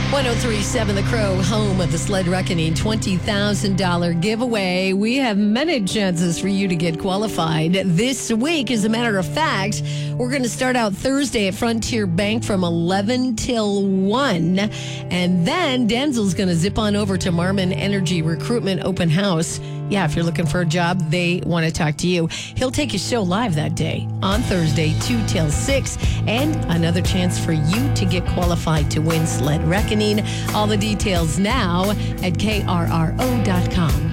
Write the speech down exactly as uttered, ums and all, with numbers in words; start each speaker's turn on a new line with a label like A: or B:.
A: one oh three point seven The Crow, home of the Sled Reckoning twenty thousand dollars giveaway. We have many chances for you to get qualified this week. As a matter of fact, we're going to start out Thursday at Frontier Bank from eleven till one. And then Denzel's going to zip on over to Marmon Energy Recruitment Open House. Yeah, if you're looking for a job, they want to talk to you. He'll take his show live that day on Thursday, two till six. And another chance for you to get qualified to win Sled Reckoning. All the details now at K R R O dot com.